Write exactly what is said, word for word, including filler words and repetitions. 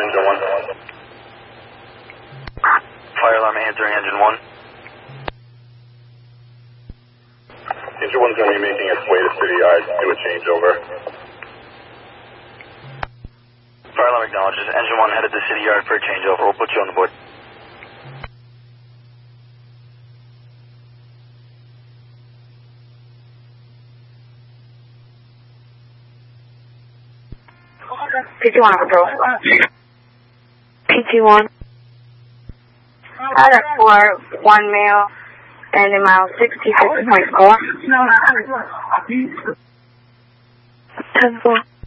engine one. Fire alarm answering engine one. Engine one's going to be making its way to City Yard to do a changeover. Fire alarm acknowledges. Engine one headed to City Yard for a changeover. We'll put you on the board. P T one control. P T one. Out at four, one mile, and in mile sixty-six point four. ten four.